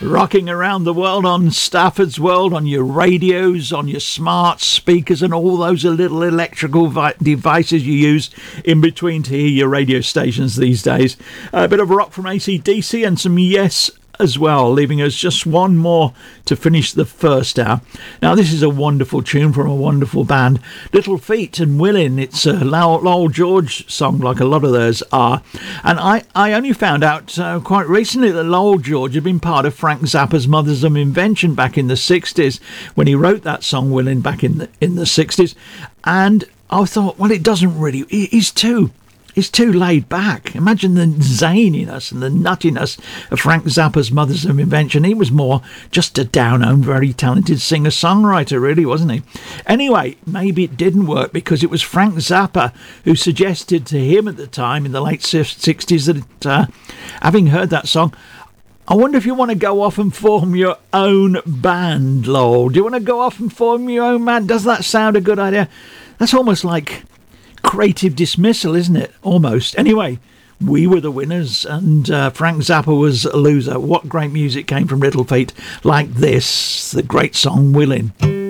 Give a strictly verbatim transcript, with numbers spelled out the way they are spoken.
Rocking around the world on Stafford's World, on your radios, on your smart speakers, and all those little electrical vi- devices you use in between to hear your radio stations these days. A bit of rock from A C D C and some Yes as well, leaving us just one more to finish the first hour. Now, this is a wonderful tune from a wonderful band, Little Feat and Willin'. It's a Lowell George song, like a lot of theirs are. And I, I only found out uh, quite recently that Lowell George had been part of Frank Zappa's Mothers of Invention back in the sixties, when he wrote that song, Willin', back in the, in the sixties. And I thought, well, it doesn't really... He's too... It's too laid back. Imagine the zaniness and the nuttiness of Frank Zappa's Mothers of Invention. He was more just a down-home, very talented singer-songwriter, really, wasn't he? Anyway, maybe it didn't work because it was Frank Zappa who suggested to him at the time, in the late sixties, that uh, having heard that song, I wonder if you want to go off and form your own band, Lowell. Do you want to go off and form your own band? Does that sound a good idea? That's almost like creative dismissal, isn't it? Almost. Anyway, we were the winners and uh, Frank Zappa was a loser. What great music came from Little Feat like this, the great song Willin'.